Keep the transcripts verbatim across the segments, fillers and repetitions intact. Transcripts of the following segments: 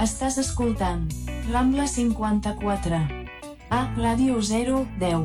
Estàs escoltant Rambla cinquanta-quatre a Ràdio zero deu.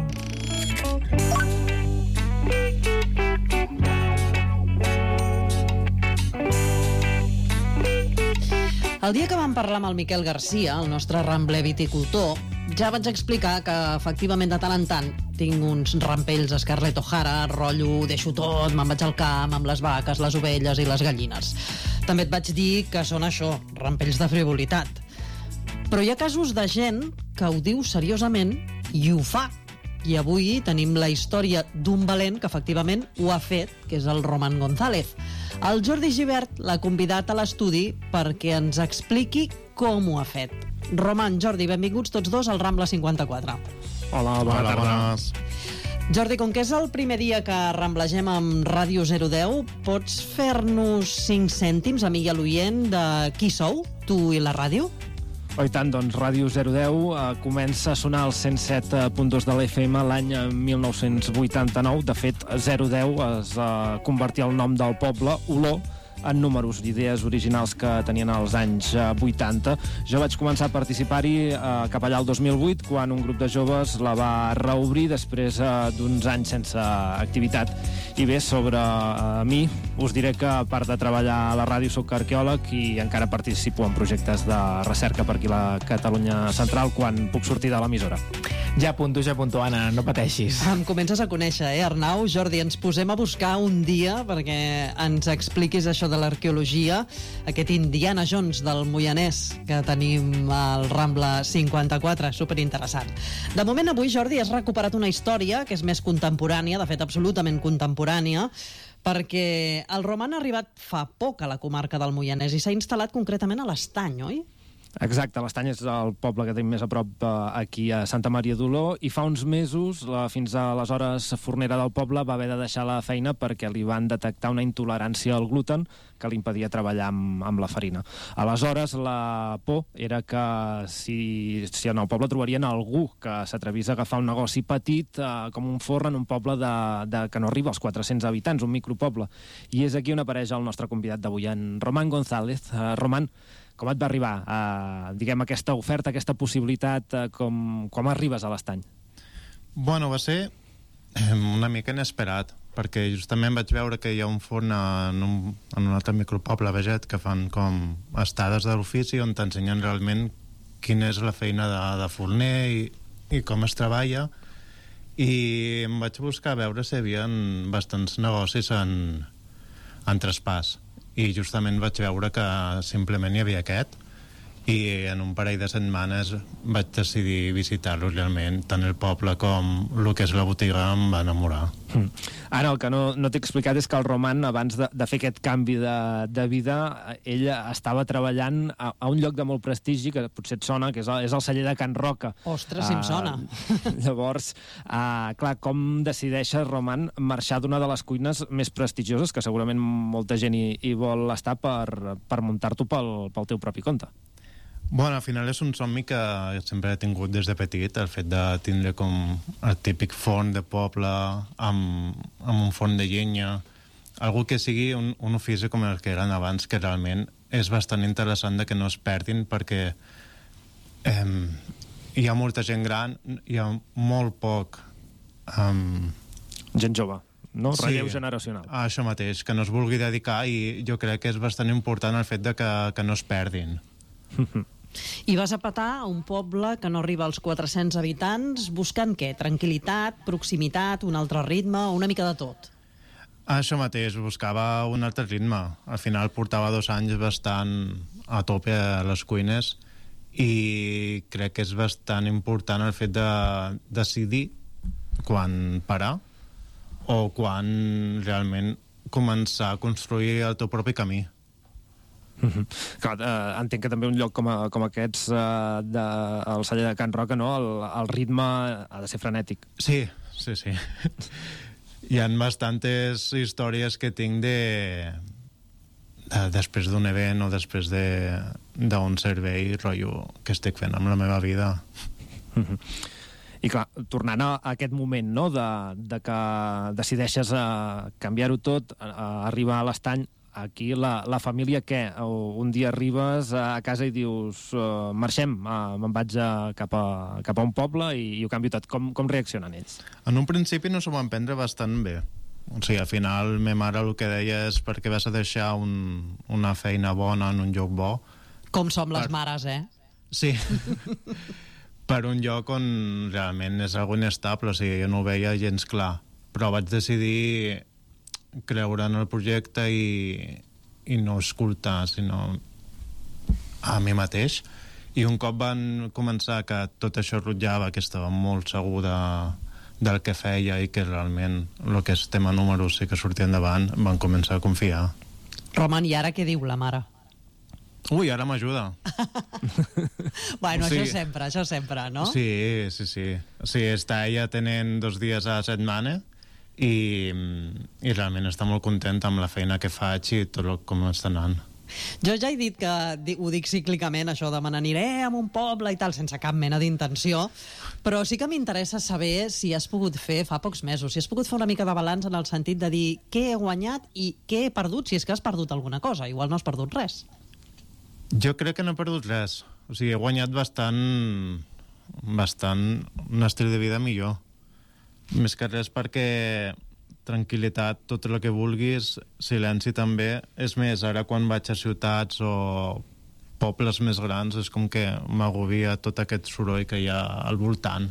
El dia que vam parlar amb el Miquel Garcia, el nostre rambler viticultor, ja vaig explicar que efectivament de tant en tant tinc uns rampells a Scarlett O'Hara, rotllo, deixo tot, me'n vaig al camp amb les vaques, les ovelles i les gallines. També et vaig dir que són això, rampells de frivolitat. Però hi ha casos de gent que ho diu seriosament i ho fa. I avui tenim la història d'un valent que efectivament ho ha fet, que és el Roman González. El Jordi Gibert l'ha convidat a l'estudi perquè ens expliqui com ho ha fet. Roman, Jordi, benvinguts tots dos al Rambla cinquanta-quatre. Hola, bona Hola, tarda. bones. Jordi, com que és el primer dia que ramblegem amb Ràdio zero deu, pots fer-nos cinc cèntims, a mi i a l'oient, de qui sou, tu i la ràdio? Oh, i tant, doncs Ràdio zero deu eh, comença a sonar al cent set punt dos de l'F M l'any mil nou-cents vuitanta-nou. De fet, zero deu es eh, convertia el nom del poble, Olor, en números, idees originals que tenien als anys eh, vuitanta. Jo vaig començar a participar-hi eh, cap allà el dos mil vuit, quan un grup de joves la va reobrir després eh, d'uns anys sense activitat. I bé, sobre eh, mi, us diré que a part de treballar a la ràdio soc arqueòleg i encara participo en projectes de recerca per aquí a la Catalunya Central quan puc sortir de l'emissora. Ja apunto, ja apunto, Anna, no pateixis. Em comences a conèixer, eh, Arnau? Jordi, ens posem a buscar un dia perquè ens expliquis això de l'arqueologia, aquest Indiana Jones del Moianès que tenim al Rambla cinquanta-quatre, superinteressant. De moment avui, Jordi, has recuperat una història que és més contemporània, de fet absolutament contemporània, perquè el Roman ha arribat fa poc a la comarca del Moianès i s'ha instal·lat concretament a l'Estany, oi? Exacte, l'Estany és el poble que tenim més a prop eh, aquí a Santa Maria d'Oló, i fa uns mesos, la, fins aleshores fornera del poble va haver de deixar la feina perquè li van detectar una intolerància al gluten que li impedia treballar amb, amb la farina. Aleshores, la por era que si, si en el poble trobarien algú que s'atrevís a agafar un negoci petit eh, com un forn en un poble de, de, que no arriba als quatre-cents habitants, un micropoble. I és aquí on apareix el nostre convidat d'avui, en Roman González. Uh, Roman, com et va arribar a, diguem, aquesta oferta, aquesta possibilitat, eh, com, com arribes a l'Estany? Bueno, va ser una mica inesperat, perquè justament vaig veure que hi ha un forn en un, en un altre micropoble, Veget, que fan com estades de l'ofici on t'ensenyen realment quina és la feina de, de forner i, i com es treballa, i em vaig buscar a veure si hi havia bastants negocis en, en traspàs. I justament vaig veure que simplement hi havia aquest, i en un parell de setmanes vaig decidir visitar-lo realment. Tant el poble com el que és la botiga em va enamorar. Mm. Ara, el que no, no t'he explicat és que el Roman, abans de, de fer aquest canvi de, de vida, ell estava treballant a, a un lloc de molt prestigi, que potser et sona, que és el, és el celler de Can Roca. Ostres, si em sona. Uh, llavors, uh, clar, com decideixes, Roman, marxar d'una de les cuines més prestigioses, que segurament molta gent hi, hi vol estar, per, per muntar-t'ho pel, pel teu propi compte? Bueno, al final és un somni que sempre he tingut des de petit, el fet de tindre com el típic forn de poble amb, amb un forn de llenya, algú que sigui un, un ofici com el que eren abans, que realment és bastant interessant de que no es perdin, perquè eh, hi ha molta gent gran, hi ha molt poc eh, gent jove, no? Sí, Relleu generacional. Això mateix, que no es vulgui dedicar, i jo crec que és bastant important el fet de que, que no es perdin. I vas a petar a un poble que no arriba als quatre-cents habitants, buscant què? Tranquil·litat, proximitat, un altre ritme, una mica de tot? Això mateix, buscava un altre ritme. Al final portava dos anys bastant a tope a les cuines, i crec que és bastant important el fet de decidir quan parar o quan realment començar a construir el teu propi camí. Mm-hmm. Clar, eh, entenc que també un lloc com, a, com aquests eh, de, el celler de Can Roca, no? el, el ritme ha de ser frenètic. Sí, sí, sí. Hi ha bastantes històries que tinc de, de després d'un event o després d'un servei rotllo que estic fent amb la meva vida. Mm-hmm. I clar, tornant a aquest moment, no?, de, de que decideixes a canviar-ho tot, a, a arribar a l'Estany, aquí la, la família què? Un dia arribes a casa i dius uh, marxem, uh, me'n vaig a, cap, a, cap a un poble i, i ho canvio tot. Com, com reaccionen ells? En un principi no s'ho van prendre bastant bé. O sigui, al final, ma mare el que deia és perquè vas a deixar un, una feina bona en un lloc bo. Com som les per... mares, eh? Sí. Per un lloc on realment és algo inestable, o sigui, jo no ho veia gens clar. Però vaig decidir creure en el projecte i, i no escoltar, sinó a mi mateix. I un cop van començar que tot això rotllava, que estava molt segur de, del que feia i que realment el que és tema números sí que sortia endavant, van començar a confiar. Roman, i ara què diu la mare? Ui, ara m'ajuda. Bueno, o sigui, això sempre, això sempre, no? Sí, sí, sí. O sigui, està ella tenint dos dies a la setmana i, i realment està molt contenta amb la feina que faig i tot el, com està anant. Jo ja he dit que ho dic cíclicament, això de me n'aniré a un poble i tal, sense cap mena d'intenció, però sí que m'interessa saber si has pogut fer, fa pocs mesos, si has pogut fer una mica de balanç en el sentit de dir què he guanyat i què he perdut, si és que has perdut alguna cosa. Igual no has perdut res. Jo crec que no he perdut res. O sigui, he guanyat bastant, bastant un estil de vida millor. Més que res perquè tranquil·litat, tot el que vulguis, silenci també. És més, ara quan vaig a ciutats o pobles més grans és com que m'agobia tot aquest soroll que hi ha al voltant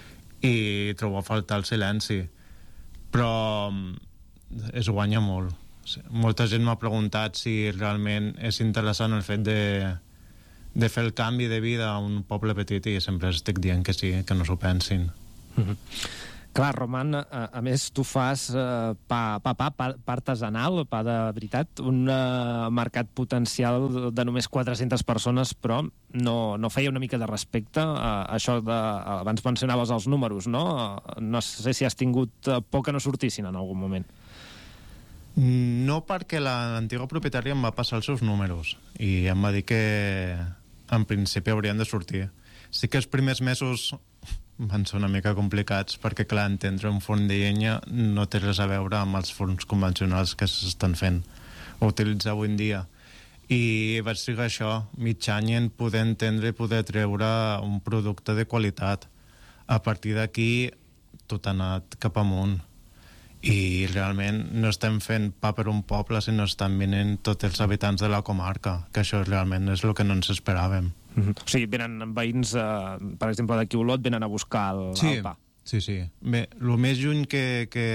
i trobo a faltar el silenci. Però es guanya molt. Molta gent m'ha preguntat si realment és interessant el fet de, de fer el canvi de vida a un poble petit i sempre estic dient que sí, que no s'ho pensin. Mm-hmm. Clar, Roman, a, a més tu fas uh, pa, pa, pa, pa, pa artesanal, pa de veritat, un uh, mercat potencial de només quatre-centes persones, però no, no feia una mica de respecte a això de... Abans mencionaves els números, no? No sé si has tingut por que no sortissin en algun moment. No, perquè l'antiga propietària em va passar els seus números i em va dir que en principi haurien de sortir. Sí que els primers mesos van ser una mica complicats perquè, clar, entendre un forn de llenya no té res a veure amb els forns convencionals que s'estan fent o utilitzar avui en dia. I vaig trigar això, mig any en poder entendre i poder treure un producte de qualitat. A partir d'aquí tot ha anat cap amunt. I realment no estem fent pa per un poble, sinó estan venint tots els habitants de la comarca, que això realment és el que no ens esperàvem. Mm-hmm. O sigui, venen veïns, eh, per exemple, d'aquí Olot, venen a buscar el, sí, el pa. Sí, sí. Bé, el més lluny que, que,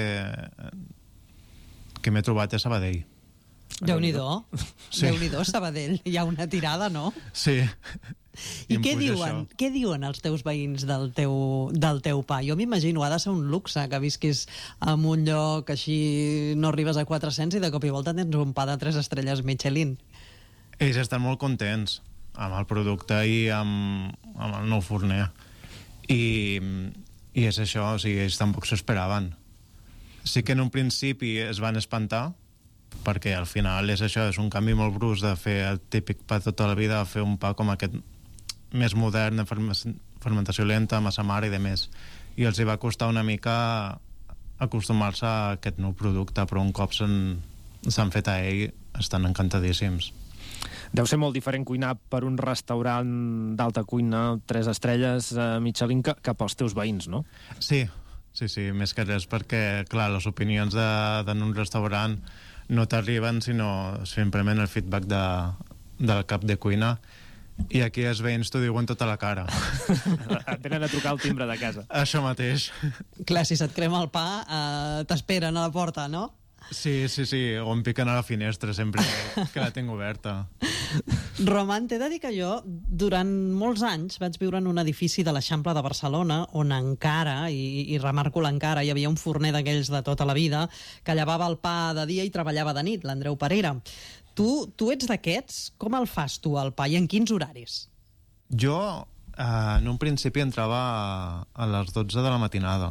que m'he trobat és Sabadell. Déu-n'hi-do. Sí. Déu-n'hi-do, Sabadell. Hi ha una tirada, no? Sí. I, I què diuen? Això. Què diuen els teus veïns del teu, del teu pa? Jo m'imagino, ha de ser un luxe que visquis en un lloc així, no arribes a quatre-cents i de cop i volta tens un pa de tres estrelles Michelin. Ells estan molt contents amb el producte i amb, amb el nou forner. I, i és això, o sigui, ells tampoc s'esperaven. Sí que en un principi es van espantar, perquè al final és això, és un canvi molt brusc de fer el típic pa tota la vida a fer un pa com aquest més modern, de fermentació lenta, massa mare i de més. I els hi va costar una mica acostumar-se a aquest nou producte, però un cop s'han fet a ell estan encantadíssims. Deu ser molt diferent cuinar per un restaurant d'alta cuina, tres estrelles, eh, Michelin, que, que pels teus veïns, no? Sí, sí, sí, més que res, perquè, clar, les opinions d'un de, restaurant no t'arriben, sinó simplement el feedback de, del cap de cuina, i aquí els veïns t'ho diuen tota la cara. Et venen a trucar al timbre de casa. Això mateix. Clar, si se't crema el pa, eh, t'esperen a la porta, no? Sí, sí, sí, o em piquen a la finestra sempre que la tinc oberta. Roman, t'he de dir que jo durant molts anys vaig viure en un edifici de l'Eixample de Barcelona on encara, i, i remarco l'encara, hi havia un forner d'aquells de tota la vida que llevava el pa de dia i treballava de nit, l'Andreu Parera. Tu, tu ets d'aquests? Com el fas tu, el pa, i en quins horaris? Jo, eh, en un principi entrava a, a les dotze de la matinada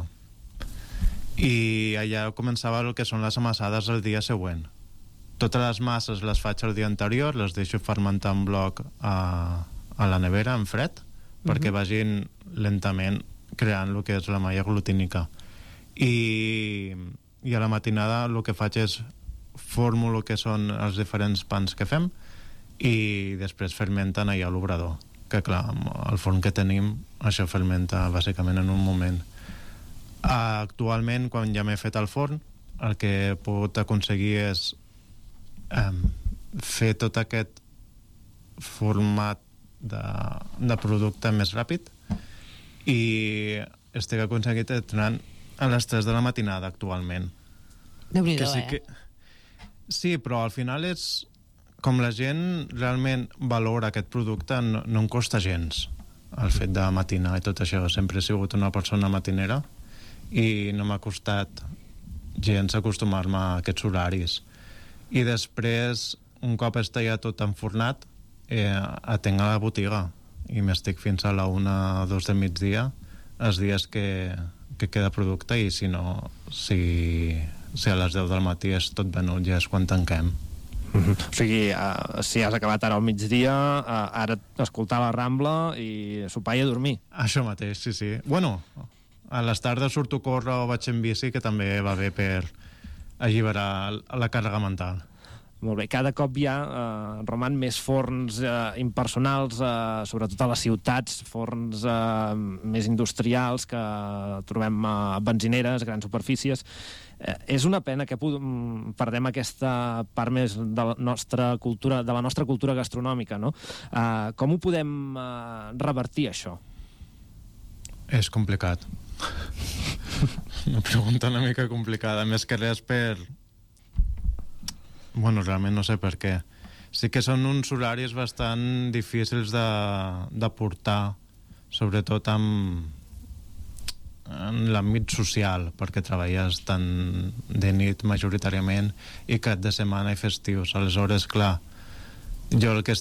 i allà començava el que són les amassades el dia següent. Totes les masses les faig el dia anterior, les deixo fermentar en bloc a, a la nevera, en fred, mm-hmm. perquè vagin lentament creant el que és la malla glutínica. I, i a la matinada el que faig és fórmula que són els diferents pans que fem i després fermenten allà a l'obrador, que clar, amb el forn que tenim això fermenta bàsicament en un moment. Actualment, quan ja m'he fet el forn, el que he pogut aconseguir és eh, fer tot aquest format de, de producte més ràpid i estic aconseguit entrant a les tres de la matinada actualment. Déu-n'hi-do, sí eh? Que... Sí, però al final és com la gent realment valora aquest producte, no, no em costa gens el fet de matinar i tot això. Sempre he sigut una persona matinera i no m'ha costat gens acostumar-me a aquests horaris. I després, un cop està ja tot enfornat, eh, atenc a la botiga i m'estic fins a la una o dos del migdia els dies que, que queda producte, i si no, si, si a les deu del matí és tot venut, ja és quan tanquem. Mm-hmm. O sigui, uh, si has acabat ara al migdia, uh, ara escoltar la Rambla i sopar i a dormir. Això mateix, sí, sí. Bueno, a les tardes surto a córrer o vaig en bici, que també va bé per alliberar la càrrega mental. Molt bé, cada cop hi ha, eh, Roman, més forns eh, impersonals, eh, sobretot a les ciutats, forns eh, més industrials que trobem a benzineres, grans superfícies. Eh, és una pena que perdem aquesta part més de la nostra cultura, de la nostra cultura gastronòmica, no? Eh, com ho podem eh, revertir, això? És complicat. Una pregunta una mica complicada, més que res per... Bueno, realment no sé per què. Sí que són uns horaris bastant difícils de, de portar, sobretot amb, en l'àmbit social, perquè treballes tant de nit majoritàriament i cap de setmana i festius. Aleshores, clar, jo el que